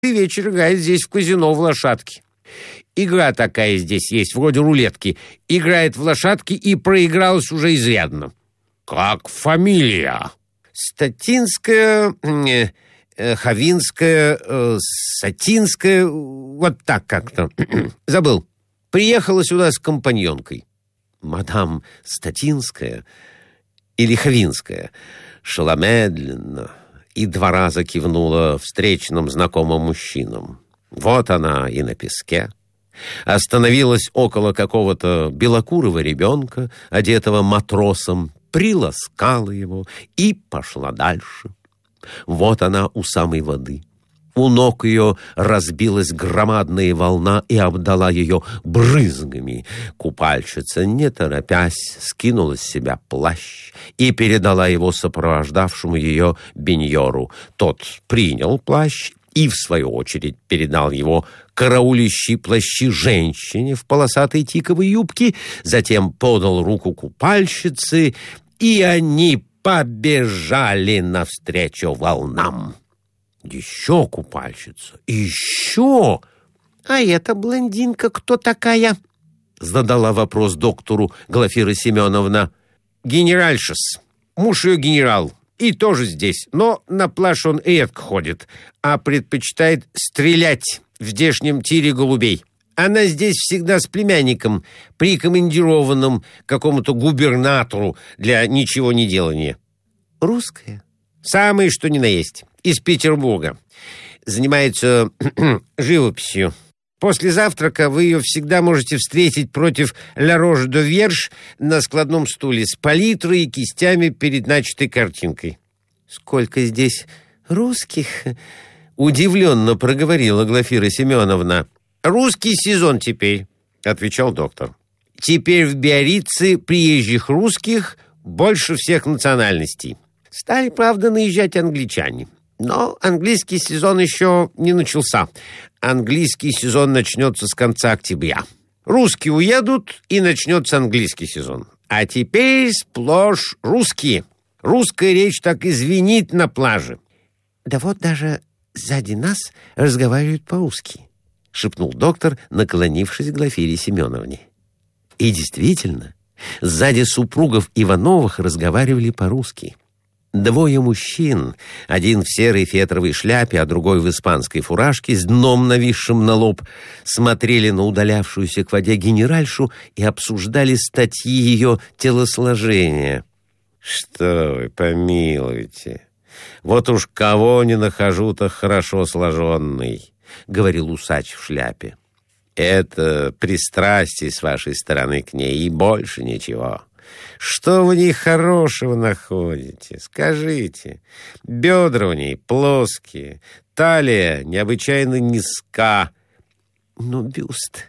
вечер играет здесь в казино в лошадки. Игра такая здесь есть, вроде рулетки. Играет в лошадки и проигралась уже изрядно. Как фамилия? Статинская, Хавинская, Сатинская, вот так как-то. Забыл. Приехала сюда с компаньонкой. Мадам Статинская или Хавинская шла медленно и 2 раза кивнула встречным знакомым мужчинам. Вот она и на песке. Остановилась около какого-то белокурого ребенка, одетого матросом, приласкала его и пошла дальше. Вот она у самой воды. У ног ее разбилась громадная волна и обдала ее брызгами. Купальщица, не торопясь, скинула с себя плащ и передала его сопровождавшему ее беньору. Тот принял плащ и, в свою очередь, передал его караулищей плащи женщине в полосатой тиковой юбке, затем подал руку купальщице, и они побежали навстречу волнам. Еще купальщица, еще. А эта блондинка кто такая? Задала вопрос доктору Глафира Семеновна. Генеральшис. Муж ее генерал. И тоже здесь. Но на пляж он редко ходит, а предпочитает стрелять в здешнем тире голубей. Она здесь всегда с племянником, прикомандированным какому-то губернатору для ничего не делания. Русская? Самое что ни на есть. Из Петербурга. Занимается живописью. После завтрака вы ее всегда можете встретить против «Ля Рош-де-Верш» на складном стуле с палитрой и кистями перед начатой картинкой. «Сколько здесь русских?» — удивленно проговорила Глафира Семеновна. «Русский сезон теперь», — отвечал доктор. «Теперь в Биаррице приезжих русских больше всех национальностей. Стали, правда, наезжать англичане. Но английский сезон еще не начался. Английский сезон начнется с конца октября. Русские уедут, и начнется английский сезон. А теперь сплошь русские. Русская речь так и звенит на пляже». «Да вот даже сзади нас разговаривают по-русски», — шепнул доктор, наклонившись к Глафире Семеновне. И действительно, сзади супругов Ивановых разговаривали по-русски. 2 мужчин, один в серой фетровой шляпе, а другой в испанской фуражке с дном, нависшим на лоб, смотрели на удалявшуюся к воде генеральшу и обсуждали статьи ее телосложения. «Что вы, помилуйте, вот уж кого не нахожу-то хорошо сложенный», — говорил усач в шляпе. «Это пристрастие с вашей стороны к ней и больше ничего. Что в ней хорошего находите? Скажите. Бедра у ней плоские, талия необычайно низка». «Ну, бюст,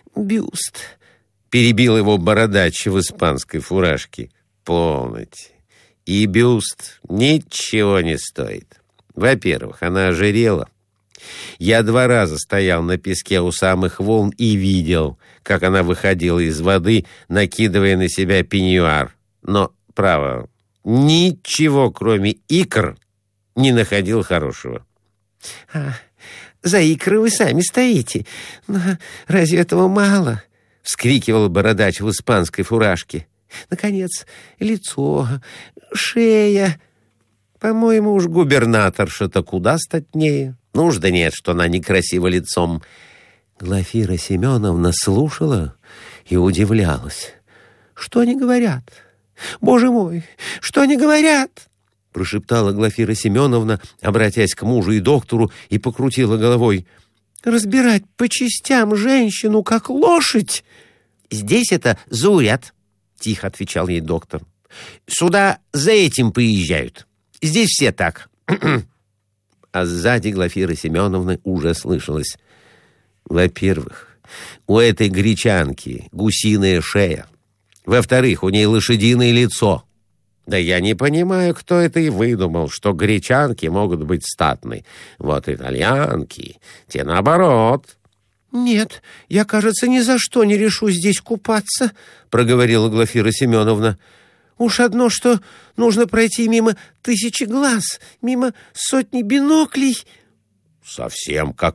— перебил его бородач в испанской фуражке. «Полноте. И бюст ничего не стоит. Во-первых, она ожирела. Я 2 раза стоял на песке у самых волн и видел, как она выходила из воды, накидывая на себя пеньюар. Но, право, ничего, кроме икр, не находил хорошего». «За икры вы сами стоите. Но разве этого мало?» — вскрикивал бородач в испанской фуражке. «Наконец, лицо, шея. По-моему, уж губернаторша-то куда статнее. Нужды нет, что она некрасива лицом». Глафира Семеновна слушала и удивлялась. «Что они говорят? Боже мой, что они говорят?» — прошептала Глафира Семеновна, обратясь к мужу и доктору, и покрутила головой. «Разбирать по частям женщину, как лошадь?» «Здесь это зауряд», — тихо отвечал ей доктор. «Сюда за этим приезжают. Здесь все так». А сзади Глафиры Семеновны уже слышалось: «Во-первых, у этой гречанки гусиная шея. Во-вторых, у ней лошадиное лицо. Да я не понимаю, кто это и выдумал, что гречанки могут быть статны. Вот итальянки, те наоборот». «Нет, я, кажется, ни за что не решу здесь купаться», — проговорила Глафира Семеновна. «Уж одно, что нужно пройти мимо 1000 глаз, мимо 100 биноклей». Совсем как